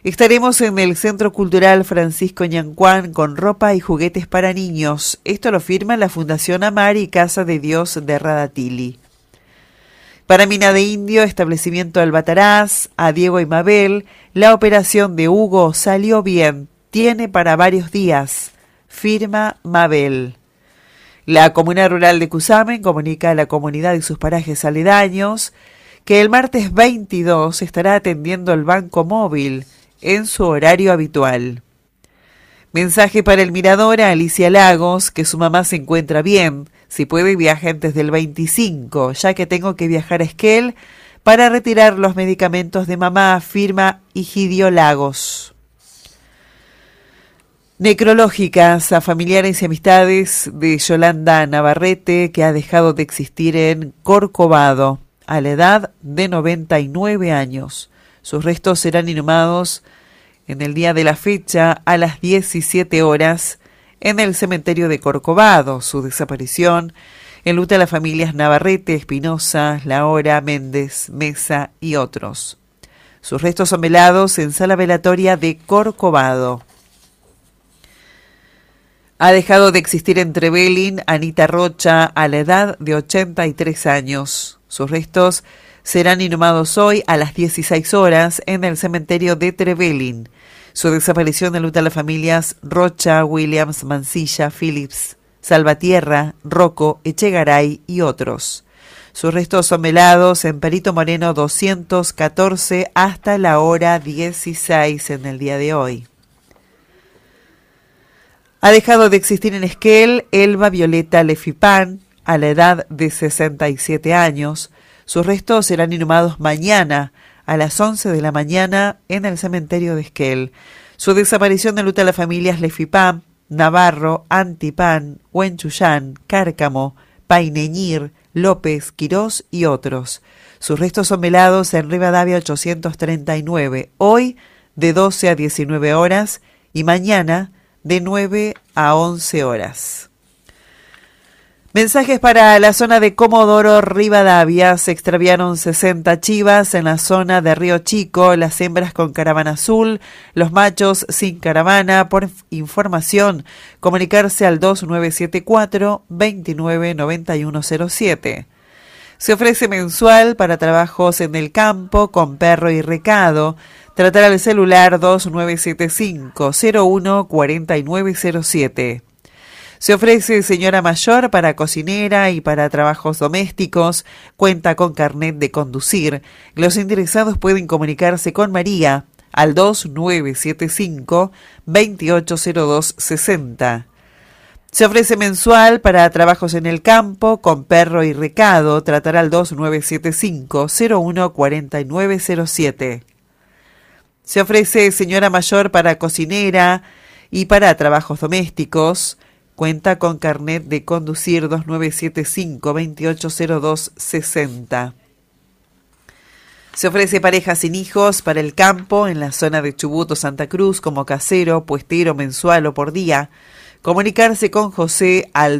Estaremos en el Centro Cultural Francisco Ñancuán con ropa y juguetes para niños. Esto lo firma la Fundación Amar y Casa de Dios de Radatili. Para Mina de Indio, establecimiento Albatraz, a Diego y Mabel, la operación de Hugo salió bien, tiene para varios días. Firma Mabel. La Comuna Rural de Cusamen comunica a la comunidad y sus parajes aledaños que el martes 22 estará atendiendo el Banco Móvil en su horario habitual. Mensaje para el Mirador a Alicia Lagos, que su mamá se encuentra bien. Si puede, viaje antes del 25, ya que tengo que viajar a Esquel para retirar los medicamentos de mamá, firma Higidio Lagos. Necrológicas a familiares y amistades de Yolanda Navarrete, que ha dejado de existir en Corcovado, a la edad de 99 años. Sus restos serán inhumados en el día de la fecha a las 17 horas en el cementerio de Corcovado. Su desaparición enluta a las familias Navarrete, Espinosa, Lahora, Méndez, Mesa y otros. Sus restos son velados en sala velatoria de Corcovado. Ha dejado de existir en Trevelin Anita Rocha a la edad de 83 años. Sus restos serán inhumados hoy a las 16 horas en el cementerio de Trevelin. Su desaparición enluta a las familias Rocha, Williams, Mancilla, Phillips, Salvatierra, Rocco, Echegaray y otros. Sus restos son velados en Perito Moreno 214 hasta la hora 16 en el día de hoy. Ha dejado de existir en Esquel Elba Violeta Lefipán a la edad de 67 años. Sus restos serán inhumados mañana a las 11 de la mañana en el cementerio de Esquel. Su desaparición enluta a las familias Lefipán, Navarro, Antipán, Huenchuyán, Cárcamo, Paineñir, López, Quirós y otros. Sus restos son velados en Rivadavia 839, hoy de 12 a 19 horas y mañana de 9 a 11 horas. Mensajes para la zona de Comodoro Rivadavia. Se extraviaron 60 chivas en la zona de Río Chico, las hembras con caravana azul, los machos sin caravana. Por información, comunicarse al 2974-299107. Se ofrece mensual para trabajos en el campo con perro y recado. Tratar al celular 2975-014907. Se ofrece señora mayor para cocinera y para trabajos domésticos. Cuenta con carnet de conducir. Los interesados pueden comunicarse con María al 2975-280260. Se ofrece mensual para trabajos en el campo con perro y recado. Tratar al 2975-014907. Se ofrece señora mayor para cocinera y para trabajos domésticos. Cuenta con carnet de conducir 2975-280260. Se ofrece pareja sin hijos para el campo en la zona de Chubut o Santa Cruz como casero, puestero, mensual o por día. Comunicarse con José al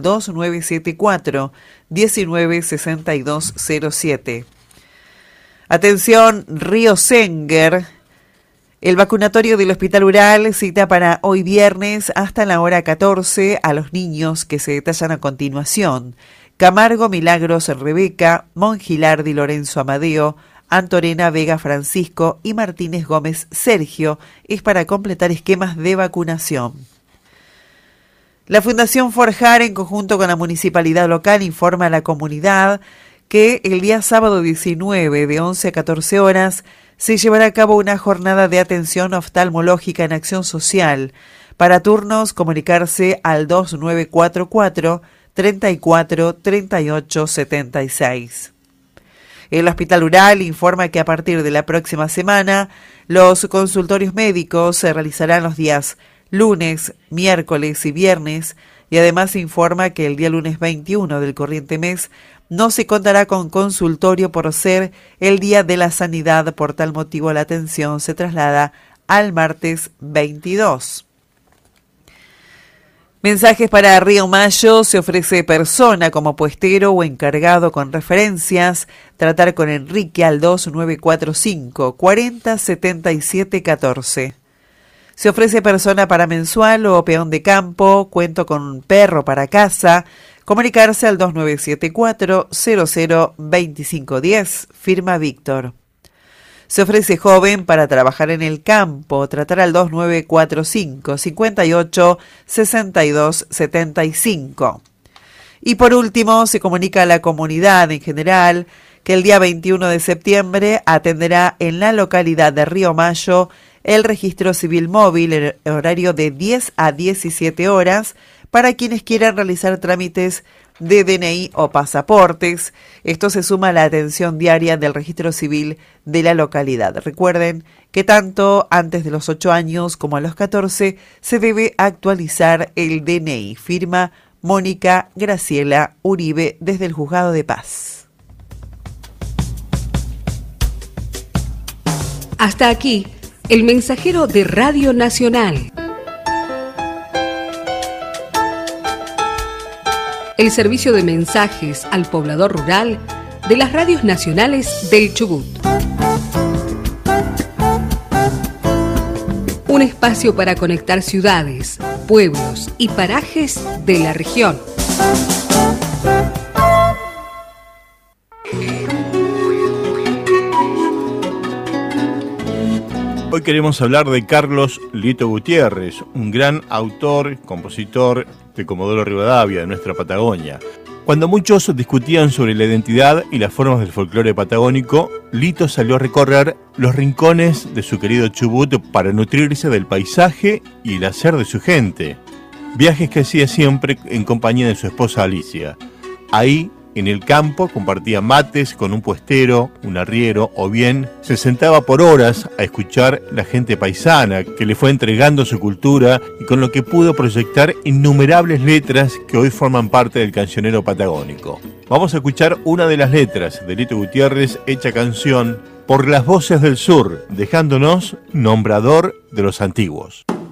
2974-196207. Atención, Río Senger. El vacunatorio del Hospital Rural cita para hoy viernes hasta la hora 14 a los niños que se detallan a continuación. Camargo Milagros Rebeca, Mongilardi Lorenzo Amadeo, Antorena Vega Francisco y Martínez Gómez Sergio. Es para completar esquemas de vacunación. La Fundación Forjar, en conjunto con la municipalidad local, informa a la comunidad que el día sábado 19 de 11 a 14 horas se llevará a cabo una jornada de atención oftalmológica en acción social. Para turnos, comunicarse al 2944-343876. El Hospital Rural informa que a partir de la próxima semana, los consultorios médicos se realizarán los días lunes, miércoles y viernes, y además informa que el día lunes 21 del corriente mes no se contará con consultorio por ser el Día de la Sanidad. Por tal motivo, la atención se traslada al martes 22. Mensajes para Río Mayo. Se ofrece persona como puestero o encargado con referencias. Tratar con Enrique al 2945 40 77 14. Se ofrece persona para mensual o peón de campo. Cuento con perro para casa. Comunicarse al 2974 00 2510. Firma Víctor. Se ofrece joven para trabajar en el campo. Tratar al 2945 58 62 75. Y por último, se comunica a la comunidad en general que el día 21 de septiembre atenderá en la localidad de Río Mayo el registro civil móvil en horario de 10 a 17 horas para quienes quieran realizar trámites de DNI o pasaportes. Esto se suma a la atención diaria del registro civil de la localidad. Recuerden que tanto antes de los 8 años como a los 14 se debe actualizar el DNI. Firma Mónica Graciela Uribe desde el Juzgado de Paz. Hasta aquí, el mensajero de Radio Nacional. El servicio de mensajes al poblador rural de las radios nacionales del Chubut. Un espacio para conectar ciudades, pueblos y parajes de la región. Hoy queremos hablar de Carlos Lito Gutiérrez, un gran autor, compositor de Comodoro Rivadavia, de nuestra Patagonia. Cuando muchos discutían sobre la identidad y las formas del folclore patagónico, Lito salió a recorrer los rincones de su querido Chubut para nutrirse del paisaje y el hacer de su gente. Viajes que hacía siempre en compañía de su esposa Alicia. Ahí, en el campo, compartía mates con un puestero, un arriero, o bien se sentaba por horas a escuchar la gente paisana que le fue entregando su cultura y con lo que pudo proyectar innumerables letras que hoy forman parte del cancionero patagónico. Vamos a escuchar una de las letras de Lito Gutiérrez hecha canción por las voces del sur, dejándonos nombrador de los antiguos.